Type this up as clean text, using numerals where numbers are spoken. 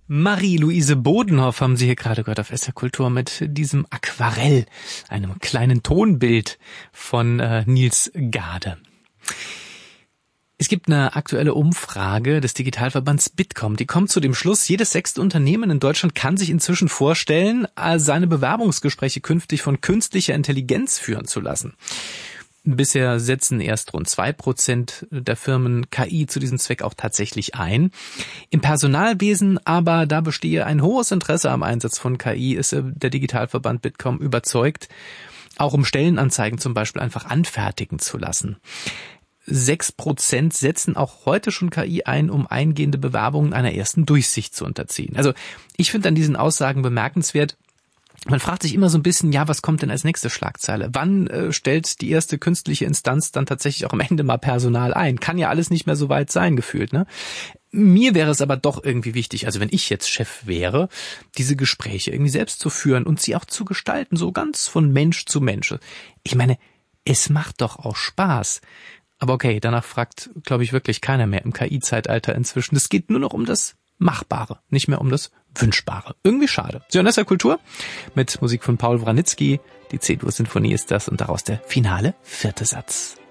Marie-Louise Bodenhoff haben Sie hier gerade gehört auf SR Kultur mit diesem Aquarell, einem kleinen Tonbild von Nils Gade. Es gibt eine aktuelle Umfrage des Digitalverbands Bitkom. Die kommt zu dem Schluss, jedes 6. Unternehmen in Deutschland kann sich inzwischen vorstellen, seine Bewerbungsgespräche künftig von künstlicher Intelligenz führen zu lassen. Bisher setzen erst rund 2% der Firmen KI zu diesem Zweck auch tatsächlich ein. Im Personalwesen aber, da bestehe ein hohes Interesse am Einsatz von KI, ist der Digitalverband Bitkom überzeugt, auch um Stellenanzeigen zum Beispiel einfach anfertigen zu lassen. 6% setzen auch heute schon KI ein, um eingehende Bewerbungen einer ersten Durchsicht zu unterziehen. Also ich finde an diesen Aussagen bemerkenswert, man fragt sich immer so ein bisschen, ja, was kommt denn als nächste Schlagzeile? Wann stellt die erste künstliche Instanz dann tatsächlich auch am Ende mal Personal ein? Kann ja alles nicht mehr so weit sein, gefühlt, ne? Mir wäre es aber doch irgendwie wichtig, also wenn ich jetzt Chef wäre, diese Gespräche irgendwie selbst zu führen und sie auch zu gestalten, so ganz von Mensch zu Mensch. Ich meine, es macht doch auch Spaß. Aber okay, danach fragt, glaube ich, wirklich keiner mehr im KI-Zeitalter inzwischen. Es geht nur noch um das Machbare, nicht mehr um das Wünschbare. Irgendwie schade. Sie hören SR Kultur mit Musik von Paul Wranitzky. Die C-Dur-Sinfonie ist das und daraus der finale 4. Satz.